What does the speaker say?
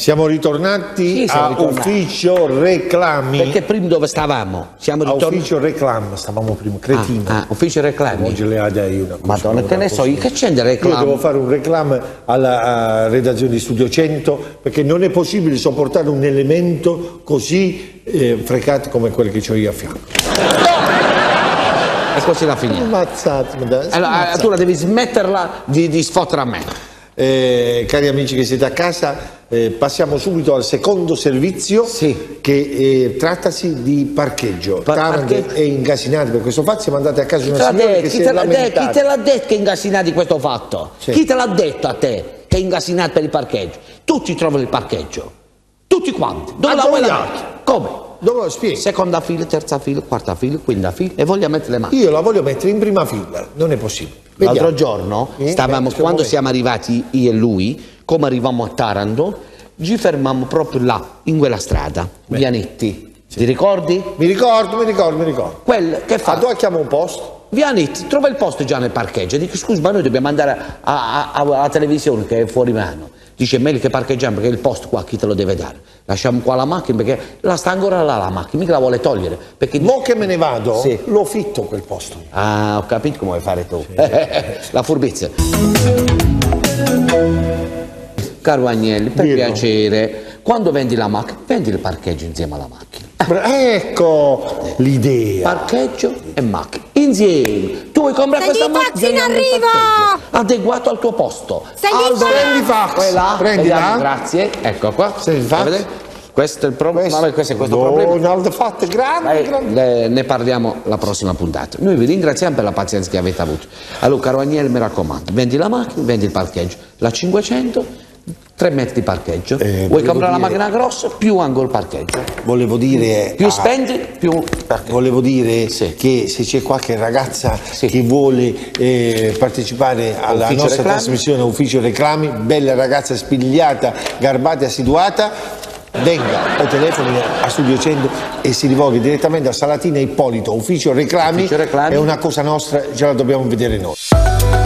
Siamo ritornati Sì, siamo a ritornati. Ufficio Reclami. Perché prima dove stavamo? Siamo A ritornati. Ufficio Reclami, stavamo prima, cretino. Ufficio reclami. Oggi le ha dai una cosa. Madonna, che ne so io, che c'è di Io reclami? devo fare un reclamo alla redazione di Studio 100 perché non è possibile sopportare un elemento così frecato come quello che ho io a fianco. E così la finiamo. Ammazzatemi, Allora, tu la devi smetterla di sfottere a me. cari amici che siete a casa, passiamo subito al secondo servizio, Sì. che trattasi di parcheggio. Taranto parcheggio. è incasinato per questo fatto, siamo andati a casa di Chi una te l'ha signora detto? che Chi si è te l'ha detto? Chi lamentata. te l'ha detto che è ingasinato di questo fatto? Sì. Chi te l'ha detto a te che è ingasinato per il parcheggio? Tutti trovano il parcheggio. Tutti quanti. Dove la vuoi la Aggioiati. metti? Come? Dove lo spiego? Seconda fila, terza fila, quarta fila, quinta fila e voglio mettere le mani. Io la voglio mettere in prima fila, non è possibile. L'altro Vediamo. giorno stavamo, questo quando momento. siamo arrivati io e lui, come arrivavamo a Taranto, ci fermammo proprio là, in quella strada, Vianetti. Ti ricordi? Mi ricordo. Quel che fa? Dove chiamo un posto? Vianetti, trova il posto già nel parcheggio. Dico, scusa, ma noi dobbiamo andare alla televisione che è fuori mano. Dice, è meglio che parcheggiamo perché il posto qua chi te lo deve dare? Lasciamo qua la macchina perché la sta ancora là la macchina, mica la vuole togliere. Perché... Mo che me ne vado, Sì. lo fitto quel posto. Ah, ho capito come vuoi fare tu. La furbizia. Caro Agnelli, per Dillo. piacere, quando vendi la macchina, vendi il parcheggio insieme alla macchina. Ecco l'idea. Parcheggio e macchina insieme. Tu vuoi comprare Senti, questa taxi in macchina? arrivo! Adeguato al tuo posto. Senti, Prendi fax, Quella, prendila. vediamo, grazie. Ecco qua. Senti, fax. Vedete? Questo è il problema. Questo è questo problema. Donald fatto grande. Ne parliamo la prossima puntata. Noi vi ringraziamo per la pazienza che avete avuto. Allora, caro Agnelli, mi raccomando, vendi la macchina, vendi il parcheggio. La 500, 3 metri di parcheggio. Vuoi volevo comprare la dire- macchina grossa, più anche il parcheggio. Volevo dire, Più spendi, più parcheggio. volevo dire Sì. che se c'è qualche ragazza Sì. che vuole partecipare alla Ufficio nostra Reclami. trasmissione Ufficio Reclami, bella ragazza spigliata, garbata e assiduata, venga o telefoni a Studio 100 e si rivolga direttamente a Salatina Ippolito, Ufficio Reclami. Ufficio Reclami. È una cosa nostra, ce la dobbiamo vedere noi.